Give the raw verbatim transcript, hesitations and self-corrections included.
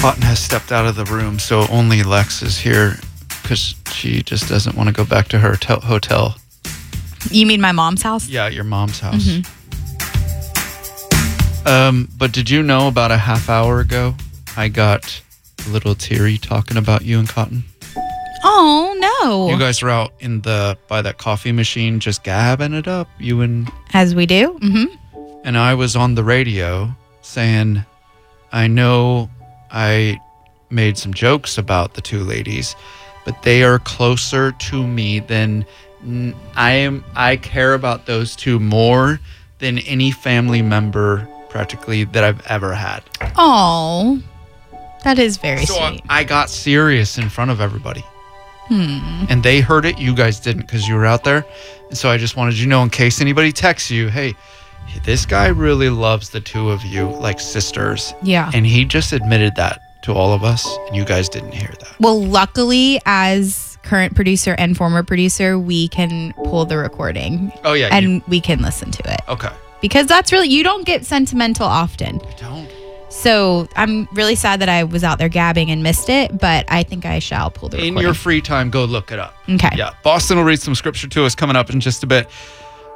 Cotton has stepped out of the room, so only Lex is here because she just doesn't want to go back to her tel- hotel. You mean my mom's house? Yeah, your mom's house. Mm-hmm. Um, but did you know about a half hour ago, I got a little teary talking about you and Cotton? Oh, no. You guys were out in the by that coffee machine just gabbing it up, you and... As we do. Mm-hmm. And I was on the radio saying, I know I made some jokes about the two ladies, but they are closer to me than I am. I care about those two more than any family member practically that I've ever had. Oh, that is very so sweet. I, I got serious in front of everybody. Hmm. And they heard it. You guys didn't because you were out there. And so I just wanted you to know in case anybody texts you, hey, this guy really loves the two of you like sisters. Yeah. And he just admitted that to all of us, and you guys didn't hear that. Well, luckily, as current producer and former producer, we can pull the recording. Oh, yeah. And you, we can listen to it. Okay. Because that's really, you don't get sentimental often. I don't. So I'm really sad that I was out there gabbing and missed it, but I think I shall pull the recording. In your free time, go look it up. Okay. Yeah. Boston will read some scripture to us coming up in just a bit.